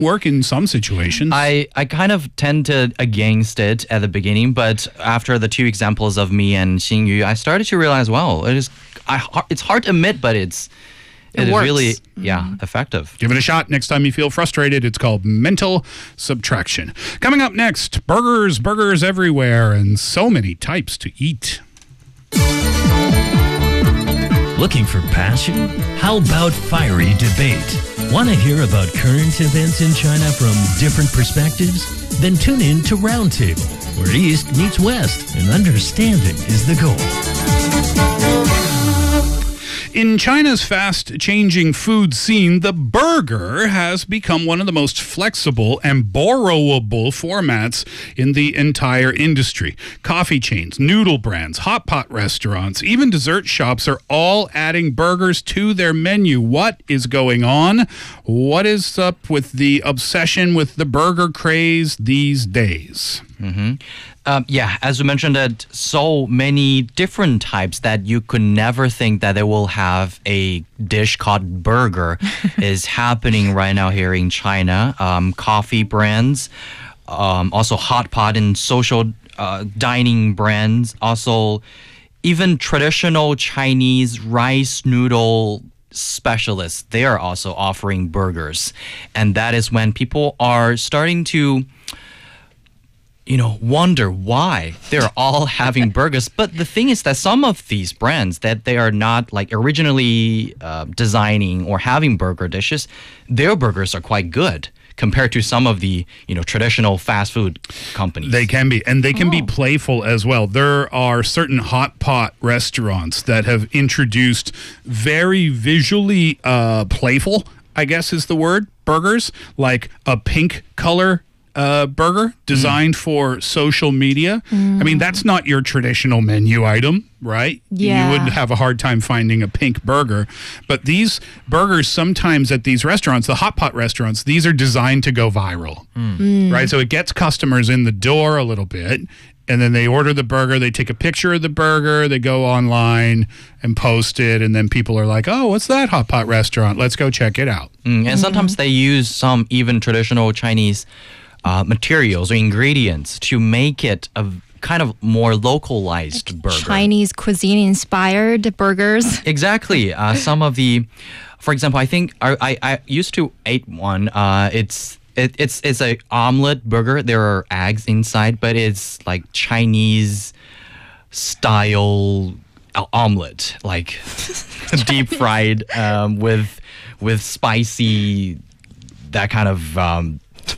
work in some situations. I kind of tend to against it at the beginning, but after the two examples of me and Xingyu, I started to realize, well, it's hard to admit, but it is works. really effective. Give it a shot next time you feel frustrated. It's called mental subtraction. Coming up next, burgers everywhere, and so many types to eat. Looking for passion? How about fiery debate? Want to hear about current events in China from different perspectives? Then tune in to Roundtable, where East meets West and understanding is the goal. In China's fast-changing food scene, the burger has become one of the most flexible and borrowable formats in the entire industry. Coffee chains, noodle brands, hot pot restaurants, even dessert shops are all adding burgers to their menu. What is going on? What is up with the obsession with the burger craze these days? As you mentioned, that so many different types that you could never think that they will have a dish called burger is happening right now here in China. Coffee brands, also hot pot and social dining brands, also even traditional Chinese rice noodle specialists, they are also offering burgers. And that is when people are starting to wonder why they're all having burgers. But the thing is that some of these brands that they are not like originally designing or having burger dishes, their burgers are quite good compared to some of the traditional fast food companies. They can be, and they can be playful as well. There are certain hot pot restaurants that have introduced very visually playful, I guess is the word, burgers, like a pink color burger designed for social media. I mean, that's not your traditional menu item, right? Yeah. You would have a hard time finding a pink burger. But these burgers sometimes at these restaurants, the hot pot restaurants, these are designed to go viral, right? So it gets customers in the door a little bit, and then they order the burger, they take a picture of the burger, they go online and post it, and then people are like, oh, what's that hot pot restaurant? Let's go check it out. And sometimes they use some even traditional Chinese materials or ingredients to make it a kind of more localized burger. Chinese cuisine inspired burgers. Exactly. Some of the, for example, I think I used to eat one. It's a omelet burger. There are eggs inside, but it's like Chinese style omelet, like deep fried with spicy, that kind of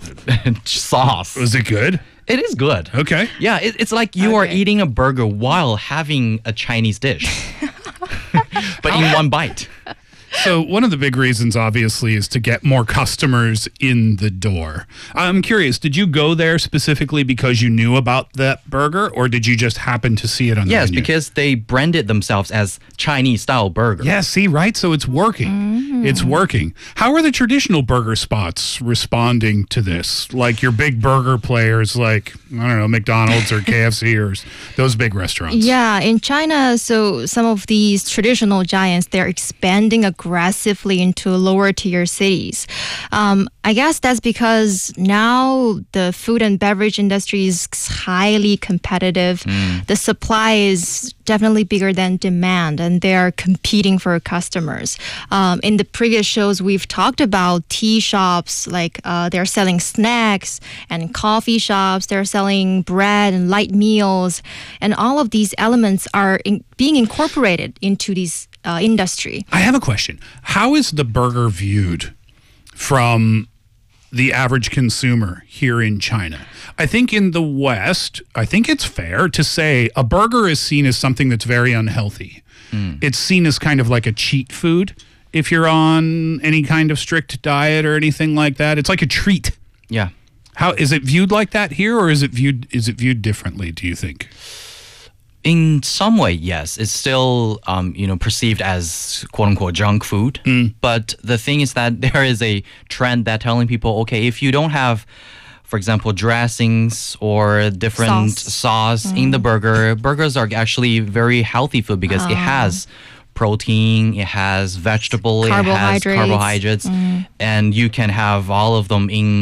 sauce. Was it good? It is good. Okay. Yeah, it's like you are eating a burger while having a Chinese dish, but in one bite. So one of the big reasons, obviously, is to get more customers in the door. I'm curious, did you go there specifically because you knew about that burger, or did you just happen to see it on the menu? Yes, because they branded themselves as Chinese-style burger. Yeah, see, right? So it's working. It's working. How are the traditional burger spots responding to this? Like your big burger players like, I don't know, McDonald's or KFC or those big restaurants. Yeah, in China, so some of these traditional giants, they're expanding aggressively into lower tier cities. I guess that's because now the food and beverage industry is highly competitive. The supply is definitely bigger than demand, and they are competing for customers. In the previous shows, we've talked about tea shops, like they're selling snacks, and coffee shops, they're selling bread and light meals, and all of these elements are being incorporated into these industry. I have a question. How is the burger viewed from the average consumer here in China? I think in the West, I think it's fair to say a burger is seen as something that's very unhealthy. It's seen as kind of like a cheat food if you're on any kind of strict diet or anything like that. It's like a treat. Yeah. How is it viewed like that here, or is it viewed differently, do you think? In some way, yes. It's still, perceived as quote-unquote junk food. But the thing is that there is a trend that telling people, okay, if you don't have, for example, dressings or different sauce in the burger, burgers are actually very healthy food because it has protein, it has vegetable, it has Carbohydrates. carbohydrates, and you can have all of them in